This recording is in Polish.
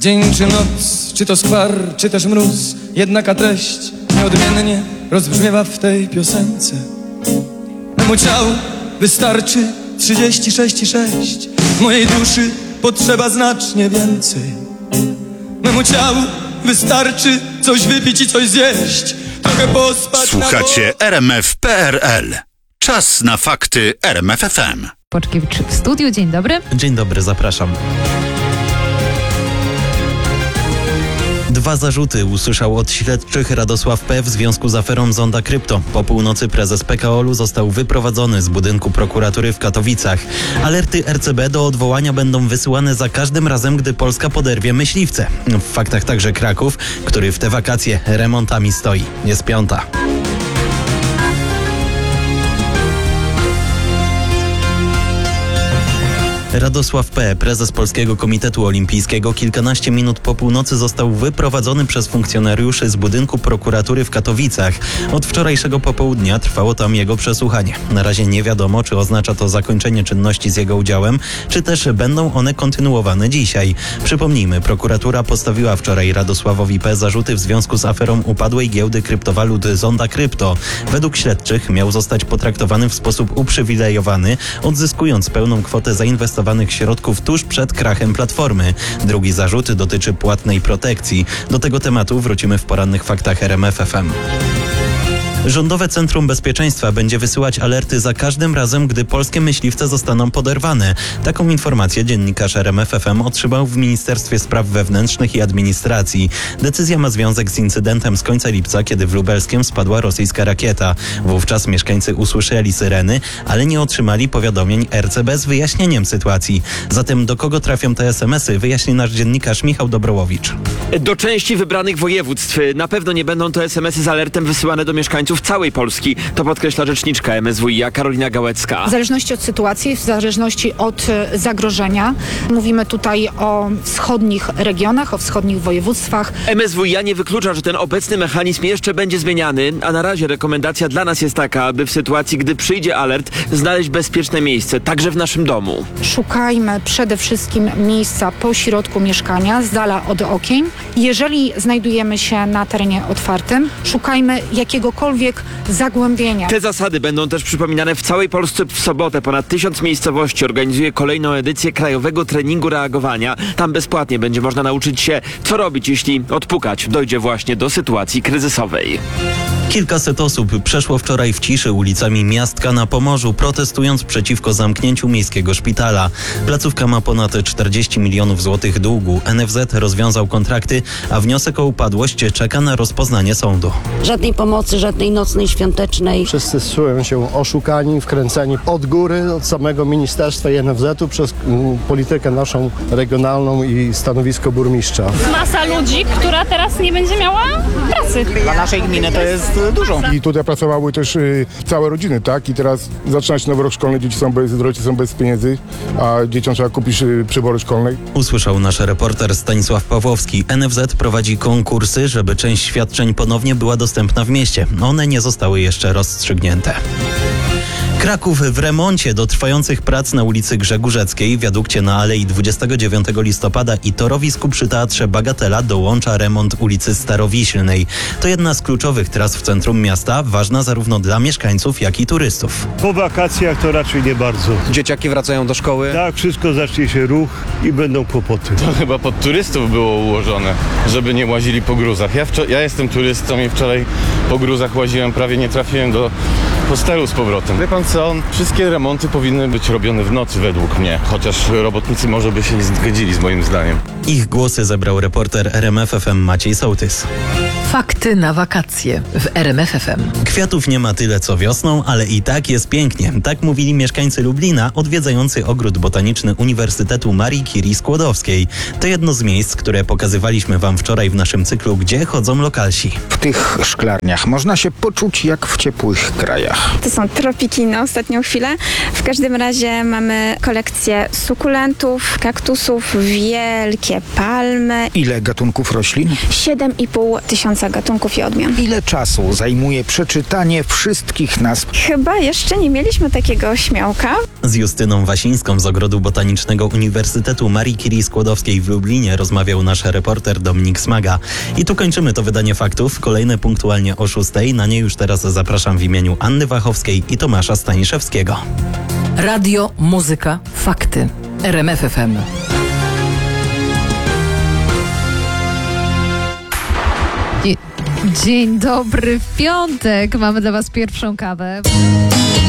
Dzień czy noc, czy to skwar, czy też mróz, jednaka treść nieodmiennie rozbrzmiewa w tej piosence. Memu ciału wystarczy 36,6, mojej duszy potrzeba znacznie więcej. Memu ciału wystarczy coś wypić i coś zjeść, trochę pospać. Słuchacie RMF.pl. Czas na fakty RMF FM. Płaczkiewicz w studiu. Dzień dobry. Dzień dobry, zapraszam. 2 zarzuty usłyszał od śledczych Radosław P. w związku z aferą Zonda Krypto. Po północy prezes PKOL-u został wyprowadzony z budynku prokuratury w Katowicach. Alerty RCB do odwołania będą wysyłane za każdym razem, gdy Polska poderwie myśliwce. W faktach także Kraków, który w te wakacje remontami stoi. Jest 5. Radosław P., prezes Polskiego Komitetu Olimpijskiego, kilkanaście minut po północy został wyprowadzony przez funkcjonariuszy z budynku prokuratury w Katowicach. Od wczorajszego popołudnia trwało tam jego przesłuchanie. Na razie nie wiadomo, czy oznacza to zakończenie czynności z jego udziałem, czy też będą one kontynuowane dzisiaj. Przypomnijmy, prokuratura postawiła wczoraj Radosławowi P. zarzuty w związku z aferą upadłej giełdy kryptowalut Zonda Krypto. Według śledczych miał zostać potraktowany w sposób uprzywilejowany, odzyskując pełną kwotę zainwestowanych środków tuż przed krachem Platformy. Drugi zarzut dotyczy płatnej protekcji. Do tego tematu wrócimy w porannych faktach RMF FM. Rządowe Centrum Bezpieczeństwa będzie wysyłać alerty za każdym razem, gdy polskie myśliwce zostaną poderwane. Taką informację dziennikarz RMF FM otrzymał w Ministerstwie Spraw Wewnętrznych i Administracji. Decyzja ma związek z incydentem z końca lipca, kiedy w Lubelskiem spadła rosyjska rakieta. Wówczas mieszkańcy usłyszeli syreny, ale nie otrzymali powiadomień RCB z wyjaśnieniem sytuacji. Zatem do kogo trafią te SMS-y, wyjaśni nasz dziennikarz Michał Dobrołowicz. Do części wybranych województw. Na pewno nie będą to SMS-y z alertem wysyłane do mieszkańców całej Polski. To podkreśla rzeczniczka MSWiA Karolina Gałecka. W zależności od sytuacji, w zależności od zagrożenia. Mówimy tutaj o wschodnich regionach, o wschodnich województwach. MSWiA nie wyklucza, że ten obecny mechanizm jeszcze będzie zmieniany, a na razie rekomendacja dla nas jest taka, aby w sytuacji, gdy przyjdzie alert, znaleźć bezpieczne miejsce, także w naszym domu. Szukajmy przede wszystkim miejsca po środku mieszkania, z dala od okien. Jeżeli znajdujemy się na terenie otwartym, szukajmy jakiegokolwiek zagłębienia. Te zasady będą też przypominane w całej Polsce w sobotę. Ponad 1000 miejscowości organizuje kolejną edycję Krajowego Treningu Reagowania. Tam bezpłatnie będzie można nauczyć się, co robić, jeśli odpukać dojdzie właśnie do sytuacji kryzysowej. Kilkaset osób przeszło wczoraj w ciszy ulicami Miastka na Pomorzu, protestując przeciwko zamknięciu miejskiego szpitala. Placówka ma ponad 40 milionów złotych długu. NFZ rozwiązał kontrakty, a wniosek o upadłość czeka na rozpoznanie sądu. Żadnej pomocy, żadnej nocnej, świątecznej. Wszyscy czują się oszukani, wkręceni od góry, od samego ministerstwa i NFZ-u przez politykę naszą regionalną i stanowisko burmistrza. Masa ludzi, która teraz nie będzie miała pracy. Dla naszej gminy to jest dużo. I tutaj pracowały też całe rodziny, tak? I teraz zaczyna się nowy rok szkolny, rodzice są bez pieniędzy, a dzieciom trzeba kupić przybory szkolnej. Usłyszał nasz reporter Stanisław Pawłowski. NFZ prowadzi konkursy, żeby część świadczeń ponownie była dostępna w mieście. One nie zostały jeszcze rozstrzygnięte. Kraków w remoncie. Do trwających prac na ulicy Grzegórzeckiej, wiadukcie na Alei 29 listopada i torowisku przy Teatrze Bagatela dołącza remont ulicy Starowiślnej. To jedna z kluczowych tras w centrum miasta, ważna zarówno dla mieszkańców, jak i turystów. Po wakacjach to raczej nie bardzo. Dzieciaki wracają do szkoły. Tak, wszystko zacznie się ruch i będą kłopoty. To chyba pod turystów było ułożone, żeby nie łazili po gruzach. Ja jestem turystą i wczoraj po gruzach łaziłem, prawie nie trafiłem do hostelu z powrotem. Wie pan co, wszystkie remonty powinny być robione w nocy według mnie, chociaż robotnicy może by się nie zgodzili z moim zdaniem. Ich głosy zebrał reporter RMF FM Maciej Sołtys. Fakty na wakacje w RMF FM. Kwiatów nie ma tyle co wiosną, ale i tak jest pięknie. Tak mówili mieszkańcy Lublina odwiedzający ogród botaniczny Uniwersytetu Marii Curie Skłodowskiej. To jedno z miejsc, które pokazywaliśmy wam wczoraj w naszym cyklu Gdzie chodzą lokalsi. W tych szklarniach można się poczuć jak w ciepłych krajach. To są tropiki na ostatnią chwilę. W każdym razie mamy kolekcję sukulentów, kaktusów, wielkie palmy. Ile gatunków roślin? 7,5 tysiąca tysiąca gatunków i odmian. Ile czasu zajmuje przeczytanie wszystkich nazw? Chyba jeszcze nie mieliśmy takiego śmiałka. Z Justyną Wasińską z Ogrodu Botanicznego Uniwersytetu Marii Curie Skłodowskiej w Lublinie rozmawiał nasz reporter Dominik Smaga. I tu kończymy to wydanie faktów. Kolejne punktualnie o 6:00. Na nie już teraz zapraszam w imieniu Anny Wachowskiej i Tomasza Staniszewskiego. Radio, muzyka, fakty. RMF FM. Dzień dobry, w piątek mamy dla Was pierwszą kawę.